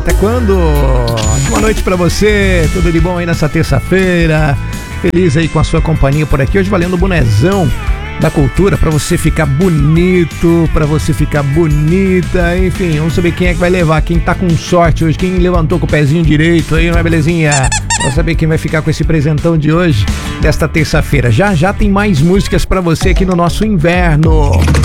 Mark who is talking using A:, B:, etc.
A: Até quando? Boa noite pra você, tudo de bom aí nessa terça-feira? Feliz aí com a sua companhia por aqui, hoje valendo o bonezão da cultura pra você ficar bonito, pra você ficar bonita, enfim, vamos saber quem é que vai levar, quem tá com sorte hoje, quem levantou com o pezinho direito aí, não é belezinha? Vamos saber quem vai ficar com esse presentão de hoje, desta terça-feira. Já já tem mais músicas pra você aqui no nosso inverno.